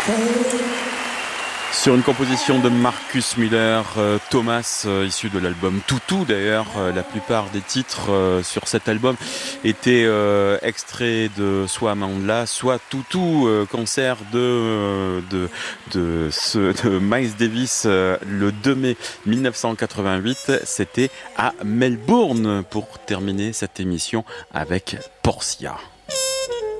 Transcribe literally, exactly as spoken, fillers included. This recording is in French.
Sur une composition de Marcus Miller, euh, Thomas, euh, issu de l'album Toutou d'ailleurs, euh, la plupart des titres euh, sur cet album étaient euh, extraits de soit Mandla, soit Toutou, euh, concert de euh, de de, ce, de Miles Davis euh, le deux mai mille neuf cent quatre-vingt-huit. C'était à Melbourne pour terminer cette émission avec Portia.